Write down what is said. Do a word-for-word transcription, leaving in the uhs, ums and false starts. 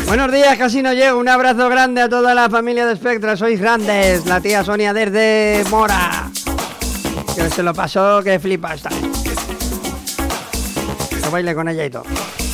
Buenos días, casi no llego. Un abrazo grande a toda la familia de Spectra. Sois grandes. La tía Sonia desde Mora. Que se lo pasó, que flipa esta. Que baile con ella y todo.